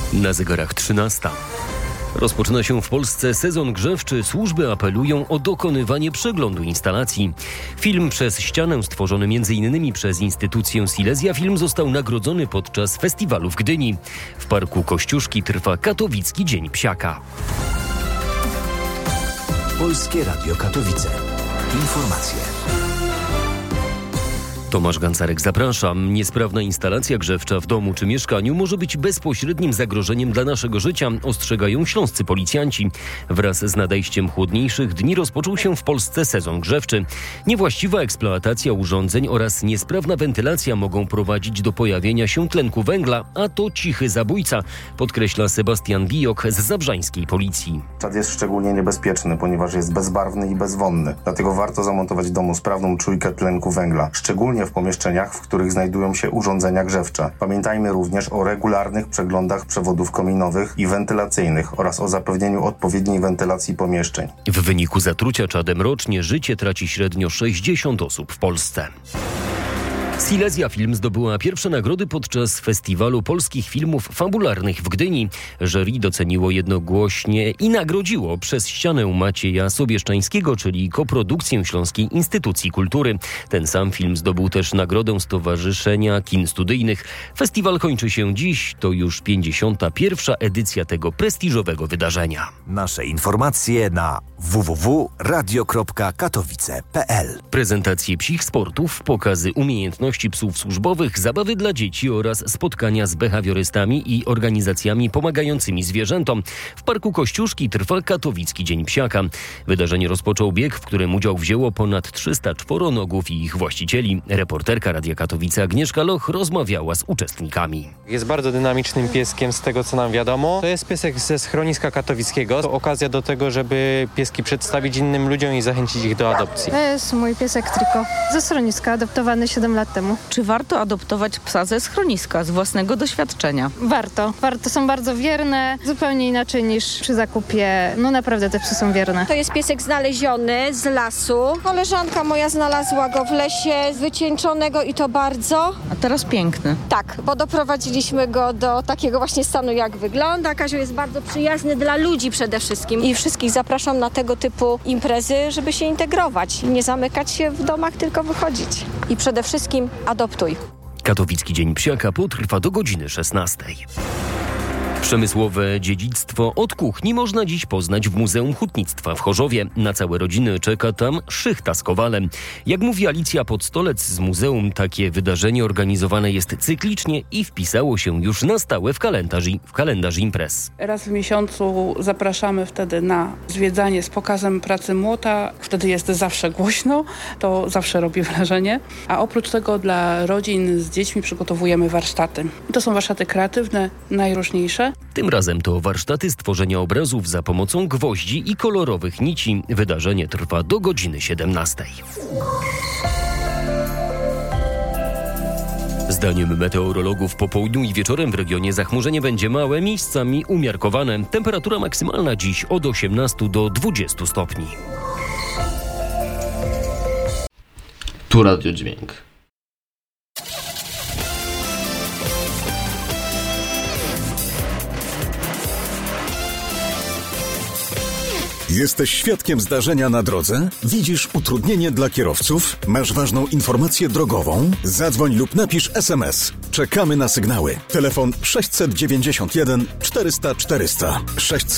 Na zegarach 13. Rozpoczyna się w Polsce sezon grzewczy. Służby apelują o dokonywanie przeglądu instalacji. Film Przez ścianę, stworzony m.in. przez instytucję Silesia Film, został nagrodzony podczas festiwalu w Gdyni. W Parku Kościuszki trwa Katowicki Dzień Psiaka. Polskie Radio Katowice. Informacje. Tomasz Gancarek, zapraszam. Niesprawna instalacja grzewcza w domu czy mieszkaniu może być bezpośrednim zagrożeniem dla naszego życia, ostrzegają śląscy policjanci. Wraz z nadejściem chłodniejszych dni rozpoczął się w Polsce sezon grzewczy. Niewłaściwa eksploatacja urządzeń oraz niesprawna wentylacja mogą prowadzić do pojawienia się tlenku węgla, a to cichy zabójca, podkreśla Sebastian Bijok z zabrzańskiej policji. Czad jest szczególnie niebezpieczny, ponieważ jest bezbarwny i bezwonny. Dlatego warto zamontować w domu sprawną czujkę tlenku węgla, szczególnie w pomieszczeniach, w których znajdują się urządzenia grzewcze. Pamiętajmy również o regularnych przeglądach przewodów kominowych i wentylacyjnych oraz o zapewnieniu odpowiedniej wentylacji pomieszczeń. W wyniku zatrucia czadem rocznie życie traci średnio 60 osób w Polsce. Silesia Film zdobyła pierwsze nagrody podczas Festiwalu Polskich Filmów Fabularnych w Gdyni. Jury doceniło jednogłośnie i nagrodziło Przez ścianę Macieja Sobieszczańskiego, czyli koprodukcję Śląskiej Instytucji Kultury. Ten sam film zdobył też nagrodę Stowarzyszenia Kin Studyjnych. Festiwal kończy się dziś. To już 51. edycja tego prestiżowego wydarzenia. Nasze informacje na www.radio.katowice.pl. Prezentacje psich sportów, pokazy umiejętności psów służbowych, zabawy dla dzieci oraz spotkania z behawiorystami i organizacjami pomagającymi zwierzętom. W Parku Kościuszki trwa Katowicki Dzień Psiaka. Wydarzenie rozpoczął bieg, w którym udział wzięło ponad 300 czworonogów i ich właścicieli. Reporterka Radia Katowice Agnieszka Loch rozmawiała z uczestnikami. Jest bardzo dynamicznym pieskiem z tego, co nam wiadomo. To jest piesek ze schroniska katowickiego. To okazja do tego, żeby pieski przedstawić innym ludziom i zachęcić ich do adopcji. To jest mój piesek Triko ze schroniska, adoptowany 7 lat temu. Czy warto adoptować psa ze schroniska, z własnego doświadczenia? Warto. Są bardzo wierne, zupełnie inaczej niż przy zakupie. No naprawdę te psy są wierne. To jest piesek znaleziony z lasu. Koleżanka moja znalazła go w lesie, wycieńczonego i to bardzo. A teraz piękny. Tak, bo doprowadziliśmy go do takiego właśnie stanu, jak wygląda. Kazio jest bardzo przyjazny dla ludzi przede wszystkim. I wszystkich zapraszam na tego typu imprezy, żeby się integrować. Nie zamykać się w domach, tylko wychodzić. I przede wszystkim adoptuj. Katowicki Dzień Psiaka potrwa do godziny 16. Przemysłowe dziedzictwo od kuchni można dziś poznać w Muzeum Hutnictwa w Chorzowie. Na całe rodziny czeka tam szychta z kowalem. Jak mówi Alicja Podstolec z muzeum, takie wydarzenie organizowane jest cyklicznie i wpisało się już na stałe w kalendarz imprez. Raz w miesiącu zapraszamy wtedy na zwiedzanie z pokazem pracy młota. Wtedy jest zawsze głośno, to zawsze robi wrażenie. A oprócz tego dla rodzin z dziećmi przygotowujemy warsztaty. To są warsztaty kreatywne, najróżniejsze. Tym razem to warsztaty stworzenia obrazów za pomocą gwoździ i kolorowych nici. Wydarzenie trwa do godziny 17. Zdaniem meteorologów po południu i wieczorem w regionie zachmurzenie będzie małe, miejscami umiarkowane. Temperatura maksymalna dziś od 18 do 20 stopni. Tu Radio Dźwięk. Jesteś świadkiem zdarzenia na drodze? Widzisz utrudnienie dla kierowców? Masz ważną informację drogową? Zadzwoń lub napisz SMS. Czekamy na sygnały. Telefon 691 400 400.